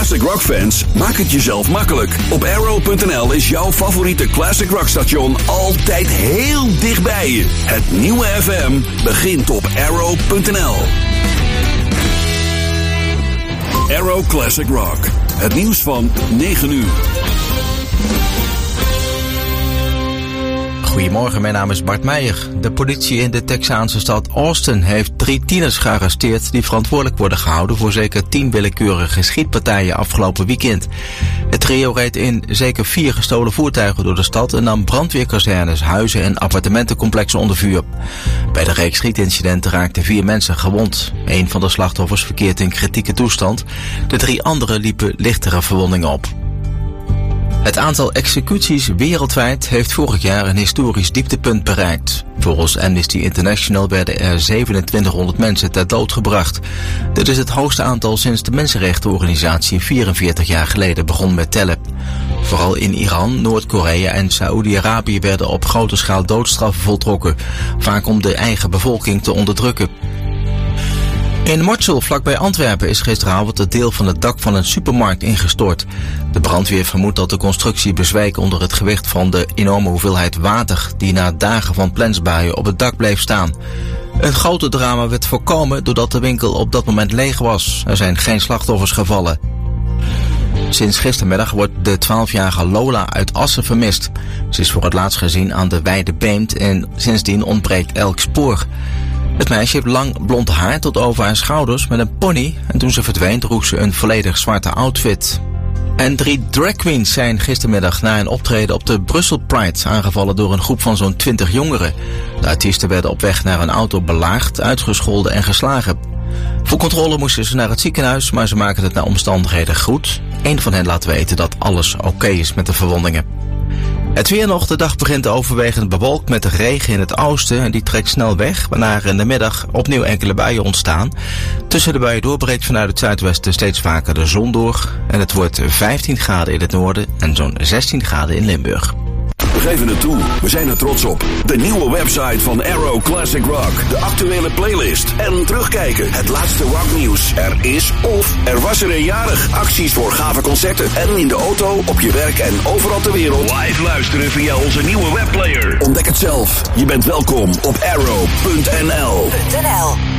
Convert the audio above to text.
classic rock fans, maak het jezelf makkelijk. Op Arrow.nl is jouw favoriete classic rock station altijd heel dichtbij je. Het nieuwe FM begint op Arrow.nl. Arrow Classic Rock. Het nieuws van 9 uur. Goedemorgen, mijn naam is Bart Meijer. De politie in de Texaanse stad Austin heeft 3 tieners gearresteerd die verantwoordelijk worden gehouden voor zeker 10 willekeurige schietpartijen afgelopen weekend. Het trio reed in zeker 4 gestolen voertuigen door de stad en nam brandweerkazernes, huizen en appartementencomplexen onder vuur. Bij de reeks schietincidenten raakten 4 mensen gewond. 1 van de slachtoffers verkeert in kritieke toestand. De 3 anderen liepen lichtere verwondingen op. Het aantal executies wereldwijd heeft vorig jaar een historisch dieptepunt bereikt. Volgens Amnesty International werden er 2700 mensen ter dood gebracht. Dit is het hoogste aantal sinds de mensenrechtenorganisatie 44 jaar geleden begon met tellen. Vooral in Iran, Noord-Korea en Saoedi-Arabië werden op grote schaal doodstraffen voltrokken, vaak om de eigen bevolking te onderdrukken. In Mortsel, vlakbij Antwerpen, is gisteravond het deel van het dak van een supermarkt ingestort. De brandweer vermoedt dat de constructie bezwijkt onder het gewicht van de enorme hoeveelheid water die na dagen van plensbuien op het dak bleef staan. Een grote drama werd voorkomen doordat de winkel op dat moment leeg was. Er zijn geen slachtoffers gevallen. Sinds gistermiddag wordt de 12-jarige Lola uit Assen vermist. Ze is voor het laatst gezien aan de Weide Beemd en sindsdien ontbreekt elk spoor. Het meisje heeft lang blond haar tot over haar schouders met een pony en toen ze verdween droeg ze een volledig zwarte outfit. En 3 drag queens zijn gistermiddag na een optreden op de Brussel Pride aangevallen door een groep van zo'n 20 jongeren. De artiesten werden op weg naar een auto belaagd, uitgescholden en geslagen. Voor controle moesten ze naar het ziekenhuis, maar ze maken het naar omstandigheden goed. Eén van hen laat weten dat alles oké is met de verwondingen. Het weer nog, de dag begint overwegend bewolkt met regen in het oosten en die trekt snel weg, waarna er in de middag opnieuw enkele buien ontstaan. Tussen de buien doorbreekt vanuit het zuidwesten steeds vaker de zon door en het wordt 15 graden in het noorden en zo'n 16 graden in Limburg. We geven het toe, we zijn er trots op. De nieuwe website van Arrow Classic Rock. De actuele playlist en terugkijken. Het laatste rocknieuws. Er is of er was er een jarig. Acties voor gave concerten. En in de auto, op je werk en overal ter wereld. Live luisteren via onze nieuwe webplayer. Ontdek het zelf. Je bent welkom op arrow.nl.